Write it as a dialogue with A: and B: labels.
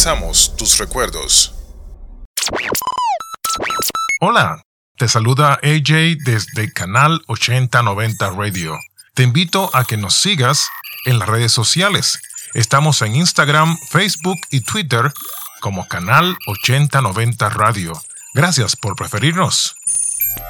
A: Abrazamos tus recuerdos.
B: Hola, te saluda AJ desde Canal 8090 Radio. Te invito a que nos sigas en las redes sociales. Estamos en Instagram, Facebook y Twitter como Canal 8090 Radio. Gracias por preferirnos.